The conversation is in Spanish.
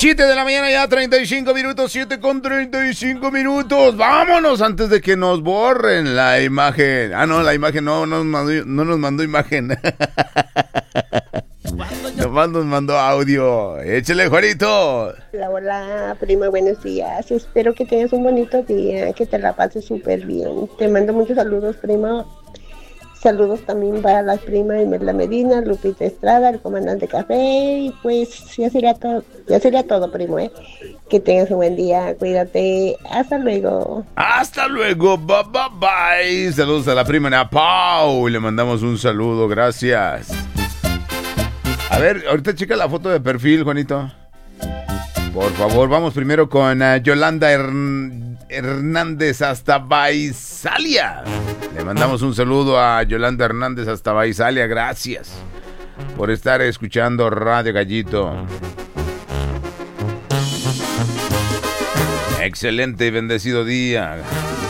7 de la mañana ya, 35 minutos, 7 con 35 minutos. Vámonos antes de que nos borren la imagen. Ah, no, la imagen no nos mandó imagen. Nomás nos mandó audio. Échale, Juanito. Hola, prima, buenos días. Espero que tengas un bonito día, que te la pases súper bien. Te mando muchos saludos, prima. Saludos también para las primas Imelda Medina, Lupita Estrada, el comandante Café, y pues ya sería todo, primo, Que tengas un buen día, cuídate, hasta luego. Hasta luego, bye bye bye. Saludos a la prima Ana Pau, le mandamos un saludo, gracias. A ver, ahorita checa la foto de perfil, Juanito. Por favor, vamos primero con Yolanda Hernández hasta Baisalia. Le mandamos un saludo a Yolanda Hernández hasta Baisalia. Gracias por estar escuchando Radio Gallito. Excelente y bendecido día.